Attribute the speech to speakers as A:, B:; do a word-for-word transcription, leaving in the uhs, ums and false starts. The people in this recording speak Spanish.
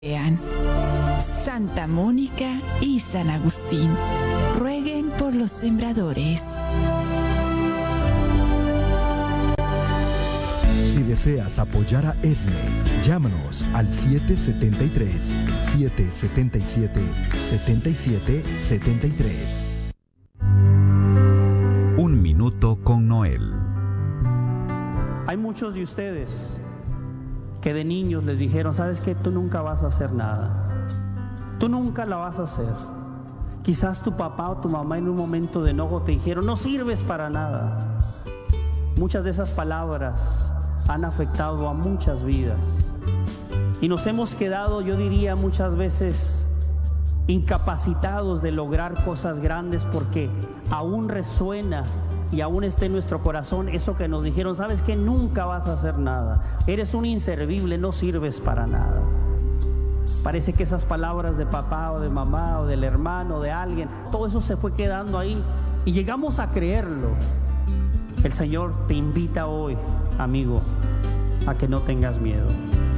A: Santa Mónica y San Agustín, rueguen por los sembradores.
B: Si deseas apoyar a E S N E, llámanos al siete siete tres, siete siete siete, siete siete siete tres.
C: Un minuto con Noel.
D: Hay muchos de ustedes que de niños les dijeron, ¿sabes qué? Tú nunca vas a hacer nada. Tú nunca la vas a hacer. Quizás tu papá o tu mamá en un momento de enojo te dijeron, no sirves para nada. Muchas de esas palabras han afectado a muchas vidas. Y nos hemos quedado, yo diría, muchas veces incapacitados de lograr cosas grandes porque aún resuena y aún está en nuestro corazón eso que nos dijeron, sabes que nunca vas a hacer nada, eres un inservible, no sirves para nada. Parece que esas palabras de papá o de mamá o del hermano o de alguien, todo eso se fue quedando ahí y llegamos a creerlo. El Señor te invita hoy, amigo, a que no tengas miedo.